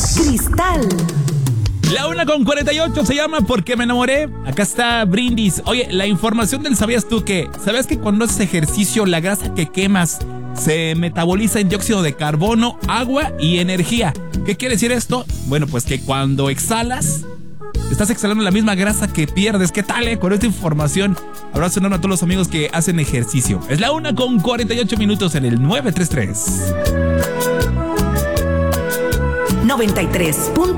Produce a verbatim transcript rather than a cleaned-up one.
Cristal. La una con cuarenta y ocho se llama Porque me enamoré. Acá está Brindis. Oye, la información del ¿sabías tú que? ¿Sabías que cuando haces ejercicio la grasa que quemas se metaboliza en dióxido de carbono, agua y energía? ¿Qué quiere decir esto? Bueno, pues que cuando exhalas estás exhalando la misma grasa que pierdes. ¿Qué tal, eh? Con esta información, abrazo enorme a todos los amigos que hacen ejercicio. Es la una con cuarenta y ocho minutos en el nueve tres tres. noventa y tres punto